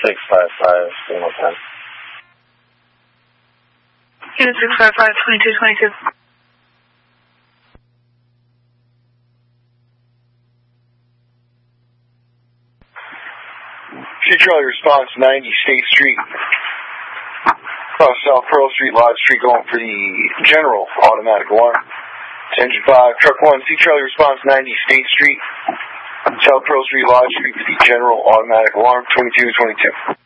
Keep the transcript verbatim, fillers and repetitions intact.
six five five, one more time. Unit six five five, twenty-two twenty-two. C Charlie response, ninety State Street. Cross South Pearl Street, Lodge Street, going for the general automatic alarm. Engine five, Truck one, C Charlie response, ninety State Street. South Pearl Street, Lodge Street for the general automatic alarm, twenty-two twenty-two.